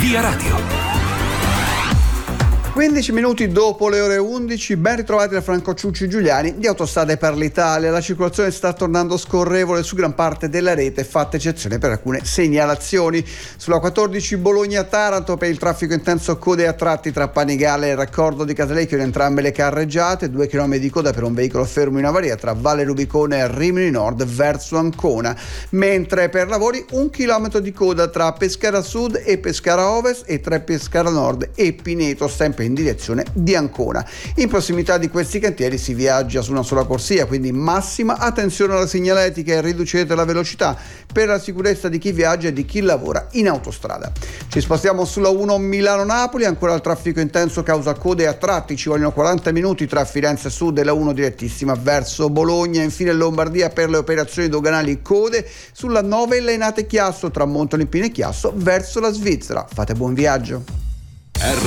Via Radio. 15 minuti dopo le ore 11, ben ritrovati da Franco Ciucci Giuliani di Autostrade per l'Italia. La circolazione sta tornando scorrevole su gran parte della rete, fatta eccezione per alcune segnalazioni. Sulla 14 Bologna-Taranto per il traffico intenso, code a tratti tra Panigale e il raccordo di Casalecchio in entrambe le carreggiate, 2 km di coda per un veicolo fermo in avaria tra Valle Rubicone e Rimini Nord verso Ancona, mentre per lavori 1 chilometro di coda tra Pescara Sud e Pescara Ovest e tra Pescara Nord e Pineto, sempre in direzione di Ancona. In prossimità di questi cantieri si viaggia su una sola corsia, quindi massima attenzione alla segnaletica e riducete la velocità per la sicurezza di chi viaggia e di chi lavora in autostrada. Ci spostiamo sulla 1 Milano-Napoli, ancora il traffico intenso causa code a tratti, ci vogliono 40 minuti tra Firenze Sud e la 1 direttissima verso Bologna. Infine in Lombardia per le operazioni doganali code sulla 9 Lainate Chiasso tra Montolimpino e Chiasso verso la Svizzera. Fate buon viaggio.